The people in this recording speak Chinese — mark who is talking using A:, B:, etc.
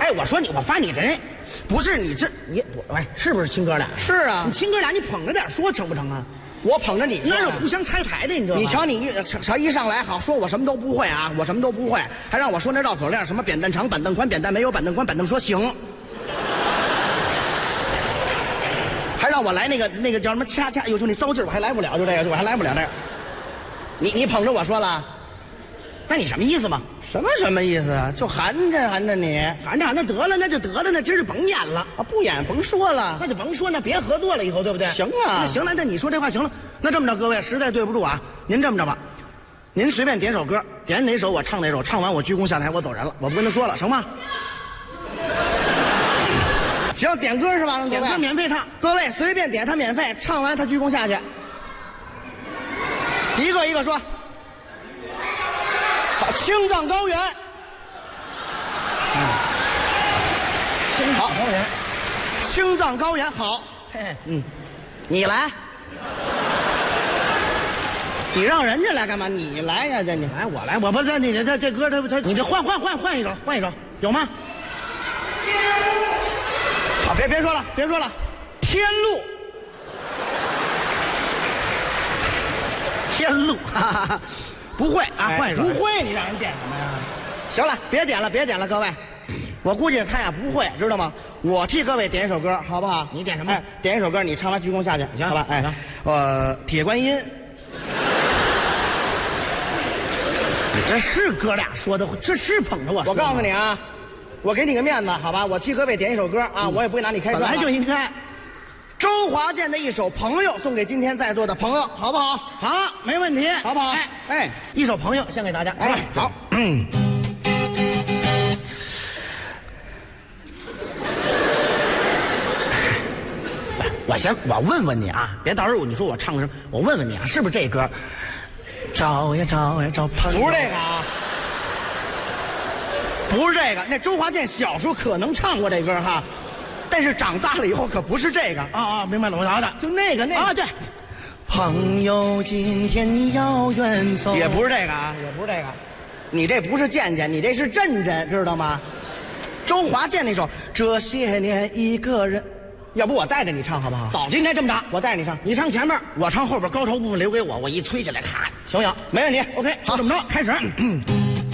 A: 哎，我说你，我发你这人，不是你这你我哎，是不是亲哥俩？
B: 是啊
A: 你，亲哥俩，你捧着点说成不成啊？
B: 我捧着你，
A: 那是互相拆台的，你知道吗？
B: 你瞧你一上来好说我什么都不会啊，我什么都不会，还让我说那绕口令，什么扁担长、板凳宽、扁担没有、板凳宽、板凳说行，还让我来那个叫什么掐掐，哟，就那骚劲儿我还来不了，就这个我还来不了这个。你捧着我说了，
A: 那你什么意思嘛？
B: 什么意思啊？就含着你
A: 喊着喊着得了，那就得了，那今儿就甭演了。
B: 啊，不演甭说了，
A: 那就甭说，那别合作了，以后对不对？
B: 行啊
A: 那行了，那你说这话行了。那这么着，各位实在对不住啊，您这么着吧，您随便点首歌，点哪首我唱哪首，唱完我鞠躬下台，我走人了，我不跟他说了，成吗？
B: 行，点歌是吧？
A: 点歌免费唱，
B: 各位随便点，他免费，唱完他鞠躬下去，一个一个说。好，青藏高原。
A: 好高原，
B: 青藏高原好，
A: 嘿嘿，你来，
B: 你让人家来干嘛？你来呀，这你
A: 来我来，我不是你这歌他你这换一首有吗？
B: 好，别说了，天路，
A: 天路，哈哈哈，不会啊，换一首，
B: 不会，你让人点什么呀？行了，别点了，各位，我估计他呀不会，知道吗？我替各位点一首歌，好不好？
A: 你点什么？
B: 哎，点一首歌，你唱完鞠躬下去，
A: 行，
B: 好吧？哎，
A: 行，
B: 铁观音。
A: 你这是哥俩说的，这是捧着我说。
B: 我告诉你啊，我给你个面子，好吧？我替各位点一首歌啊，我也不会拿你开涮。
A: 本来就应该。
B: 周华健的一首《朋友》送给今天在座的朋友，好不好？
A: 好，没问题，
B: 好不好？
A: 哎，一首《朋友》献给大家。
B: 哎，好。
A: 我问问你啊，别到时候你说我唱什么，我问问你啊，是不是这歌？找呀找呀找朋友，
B: 不是这个啊，不是这个。那周华健小时候可能唱过这歌哈，但是长大了以后可不是这个
A: 啊，明白了，我晓得，
B: 就那个
A: 啊，对。
B: 朋友，今天你要远走，也不是这个啊，也不是这个。你这不是健健，你这是阵阵，知道吗？周华健那首《这些年一个人》。要不我带着你唱好不好？
A: 早就应该这么着，
B: 我带你唱，
A: 你唱前面，我唱后边，高潮部分留给我，我一吹起来，咔，行不行？
B: 没问题。
A: OK，好，这么着，开始。